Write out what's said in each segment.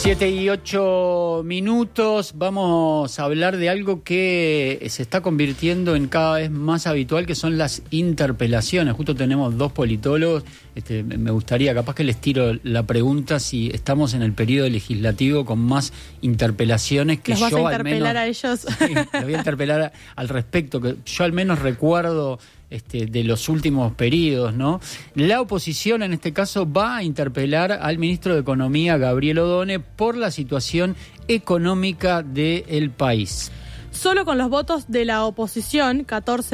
7:08. Vamos a hablar de algo que se está convirtiendo en cada vez más habitual, que son las interpelaciones. Justo tenemos dos politólogos. Me gustaría, capaz que les tiro la pregunta, si estamos en el periodo legislativo con más interpelaciones que yo al menos... ¿Los vas a interpelar a ellos? Sí, los voy a interpelar al respecto, que yo al menos recuerdo... de los últimos periodos, ¿no? La oposición, en este caso, va a interpelar al ministro de Economía, Gabriel Odone, por la situación económica del país. Solo con los votos de la oposición,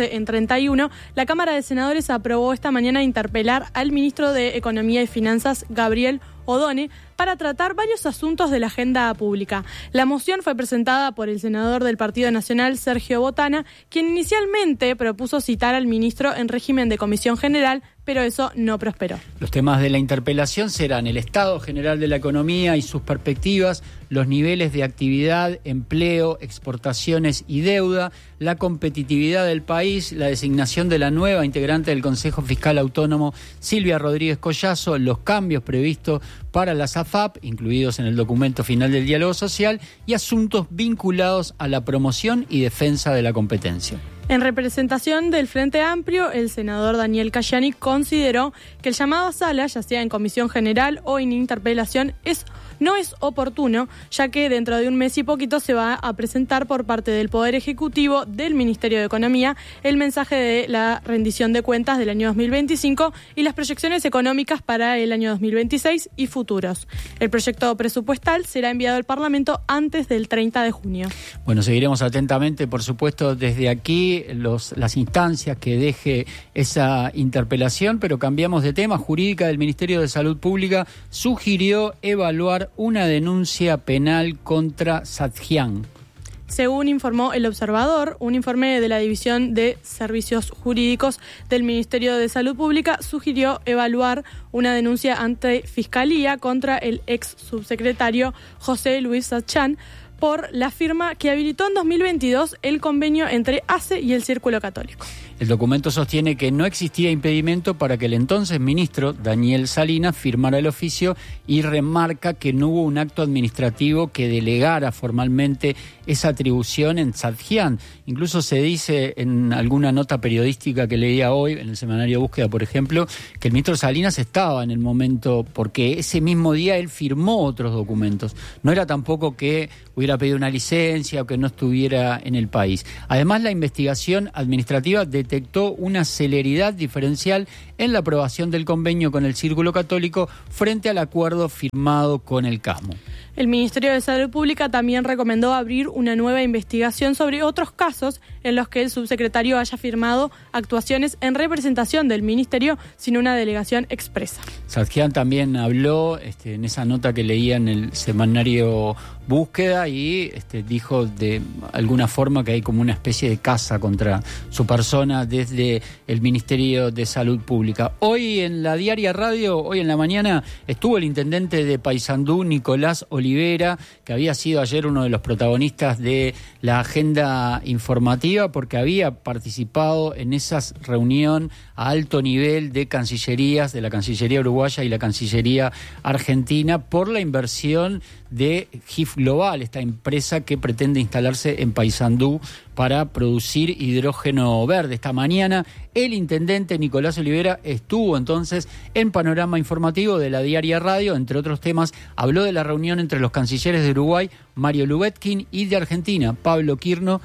14-31, la Cámara de Senadores aprobó esta mañana interpelar al ministro de Economía y Finanzas, Gabriel Odone, para tratar varios asuntos de la agenda pública. La moción fue presentada por el senador del Partido Nacional, Sergio Botana, quien inicialmente propuso citar al ministro en régimen de comisión general, pero eso no prosperó. Los temas de la interpelación serán el estado general de la economía y sus perspectivas, los niveles de actividad, empleo, exportaciones y deuda, la competitividad del país, la designación de la nueva integrante del Consejo Fiscal Autónomo, Silvia Rodríguez Collazo, los cambios previstos para las AFAP, incluidos en el documento final del diálogo social, y asuntos vinculados a la promoción y defensa de la competencia. En representación del Frente Amplio, el senador Daniel Cayani consideró que el llamado a sala, ya sea en comisión general o en interpelación, no es oportuno, ya que dentro de un mes y poquito se va a presentar por parte del Poder Ejecutivo del Ministerio de Economía el mensaje de la rendición de cuentas del año 2025 y las proyecciones económicas para el año 2026 y futuros. El proyecto presupuestal será enviado al Parlamento antes del 30 de junio. Bueno, seguiremos atentamente, por supuesto, desde aquí las instancias que deje esa interpelación, pero cambiamos de tema. Jurídica del Ministerio de Salud Pública sugirió evaluar una denuncia penal contra Sathyan. Según informó El Observador, un informe de la División de Servicios Jurídicos del Ministerio de Salud Pública sugirió evaluar una denuncia ante Fiscalía contra el ex subsecretario José Luis Sathyan por la firma que habilitó en 2022 el convenio entre ACE y el Círculo Católico. El documento sostiene que no existía impedimento para que el entonces ministro, Daniel Salinas, firmara el oficio y remarca que no hubo un acto administrativo que delegara formalmente esa atribución en Sathyan. Incluso se dice en alguna nota periodística que leía hoy, en el semanario Búsqueda, por ejemplo, que el ministro Salinas estaba en el momento, porque ese mismo día él firmó otros documentos. No era tampoco que hubiera pedido una licencia o que no estuviera en el país. Además, la investigación administrativa detectó una celeridad diferencial en la aprobación del convenio con el Círculo Católico frente al acuerdo firmado con el CASMO. El Ministerio de Salud Pública también recomendó abrir una nueva investigación sobre otros casos en los que el subsecretario haya firmado actuaciones en representación del Ministerio sin una delegación expresa. Sathyan también habló en esa nota que leía en el semanario Búsqueda y dijo de alguna forma que hay como una especie de caza contra su persona desde el Ministerio de Salud Pública. Hoy en la Diaria Radio, hoy en la mañana, estuvo el intendente de Paysandú, Nicolás Olivera, que había sido ayer uno de los protagonistas de la agenda informativa porque había participado en esa reunión a alto nivel de cancillerías, de la Cancillería Uruguaya y la Cancillería Argentina, por la inversión de GIF Global, esta empresa que pretende instalarse en Paysandú para producir hidrógeno verde. Esta mañana el intendente Nicolás Olivera estuvo entonces en Panorama Informativo de la Diaria Radio. Entre otros temas, habló de la reunión entre los cancilleres de Uruguay, Mario Lubetkin, y de Argentina, Pablo Quirno,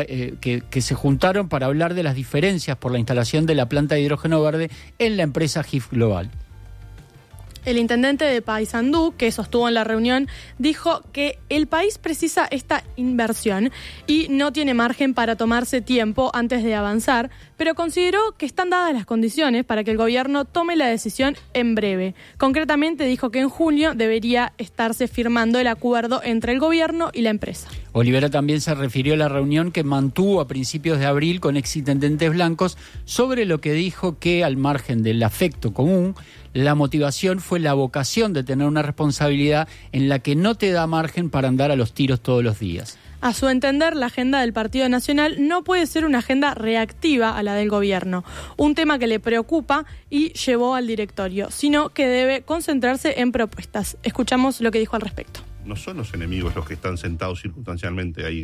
que se juntaron para hablar de las diferencias por la instalación de la planta de hidrógeno verde en la empresa GIF Global. El intendente de Paysandú, que sostuvo en la reunión, dijo que el país precisa esta inversión y no tiene margen para tomarse tiempo antes de avanzar, pero consideró que están dadas las condiciones para que el gobierno tome la decisión en breve. Concretamente dijo que en junio debería estarse firmando el acuerdo entre el gobierno y la empresa. Olivera también se refirió a la reunión que mantuvo a principios de abril con exintendentes blancos sobre lo que dijo que, al margen del afecto común, la motivación fue la vocación de tener una responsabilidad en la que no te da margen para andar a los tiros todos los días. A su entender, la agenda del Partido Nacional no puede ser una agenda reactiva a la del gobierno, un tema que le preocupa y llevó al directorio, sino que debe concentrarse en propuestas. Escuchamos lo que dijo al respecto. no son los enemigos los que están sentados circunstancialmente ahí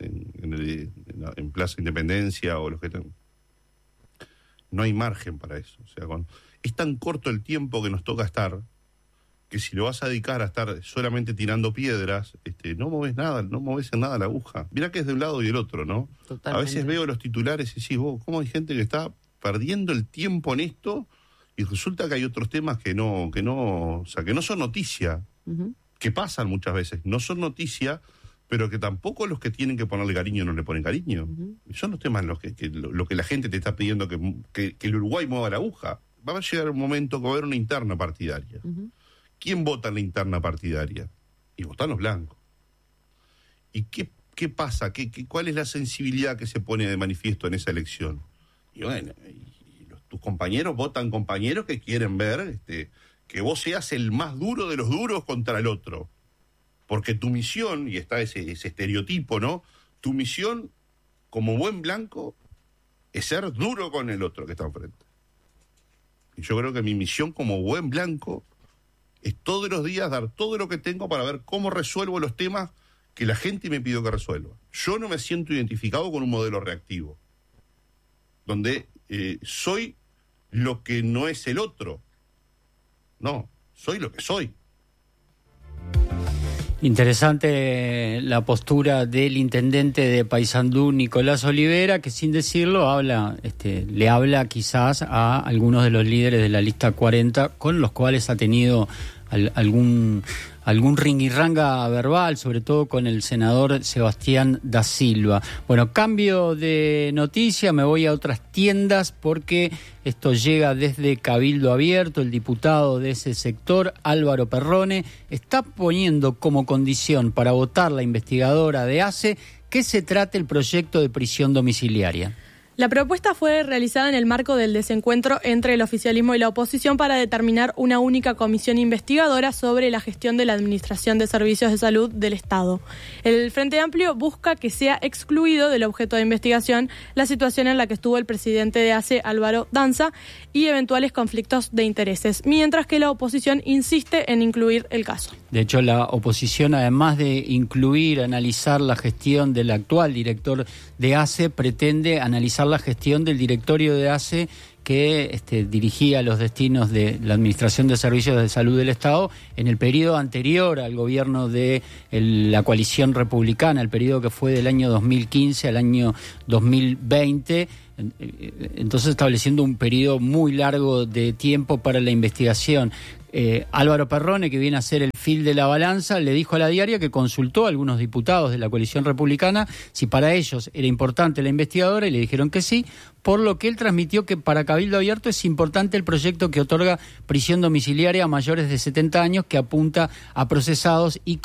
en Plaza Independencia o los que están... No hay margen para eso. O sea, es tan corto el tiempo que nos toca estar, que si lo vas a dedicar a estar solamente tirando piedras, no moves nada, no moves en nada la aguja. Mirá que es de un lado y del otro, ¿no? Totalmente. A veces veo los titulares y decís, vos, ¿cómo hay gente que está perdiendo el tiempo en esto? Y resulta que hay otros temas que no son noticia, que pasan muchas veces, no son noticia, pero que tampoco los que tienen que ponerle cariño no le ponen cariño. Y son los temas en los que la gente te está pidiendo que el Uruguay mueva la aguja. Va a llegar un momento que va a haber una interna partidaria. ¿Quién vota en la interna partidaria? Y votan los blancos. ¿Y qué pasa? ¿Cuál es la sensibilidad que se pone de manifiesto en esa elección? Y bueno, tus compañeros votan compañeros que quieren ver que vos seas el más duro de los duros contra el otro. Porque tu misión, y está ese estereotipo, ¿no? Tu misión como buen blanco es ser duro con el otro que está enfrente. Y yo creo que mi misión como buen blanco es todos los días dar todo lo que tengo para ver cómo resuelvo los temas que la gente me pidió que resuelva. Yo no me siento identificado con un modelo reactivo, donde soy lo que no es el otro. No, soy lo que soy. Interesante la postura del intendente de Paysandú, Nicolás Olivera, que sin decirlo le habla quizás a algunos de los líderes de la lista 40, con los cuales ha tenido algún ringuirranga verbal, sobre todo con el senador Sebastián da Silva. Bueno, cambio de noticia, me voy a otras tiendas porque esto llega desde Cabildo Abierto. El diputado de ese sector, Álvaro Perrone, está poniendo como condición para votar la investigadora de ACE que se trate el proyecto de prisión domiciliaria. La propuesta fue realizada en el marco del desencuentro entre el oficialismo y la oposición para determinar una única comisión investigadora sobre la gestión de la Administración de Servicios de Salud del Estado. El Frente Amplio busca que sea excluido del objeto de investigación la situación en la que estuvo el presidente de ACE, Álvaro Danza, y eventuales conflictos de intereses, mientras que la oposición insiste en incluir el caso. De hecho, la oposición, además de analizar la gestión del actual director de ACE, pretende analizar la gestión del directorio de ACE que dirigía los destinos de la Administración de Servicios de Salud del Estado en el periodo anterior al gobierno de la coalición republicana, el periodo que fue del año 2015 al año 2020, entonces estableciendo un periodo muy largo de tiempo para la investigación. Álvaro Perrone, que viene a ser el fil de la balanza, le dijo a La Diaria que consultó a algunos diputados de la coalición republicana si para ellos era importante la investigadora y le dijeron que sí, por lo que él transmitió que para Cabildo Abierto es importante el proyecto que otorga prisión domiciliaria a mayores de 70 años que apunta a procesados y